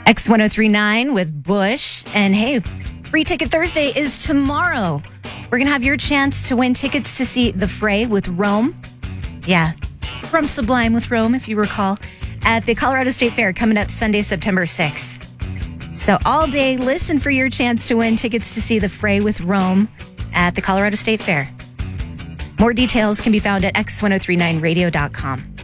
X1039 with Bush. And hey, Free Ticket Thursday is tomorrow. We're going to have your chance to win tickets to see The Fray with Rome. Yeah, from Sublime with Rome, if you recall, at the Colorado State Fair coming up Sunday, September 6th. So all day, listen for your chance to win tickets to see The Fray with Rome at the Colorado State Fair. More details can be found at x1039radio.com.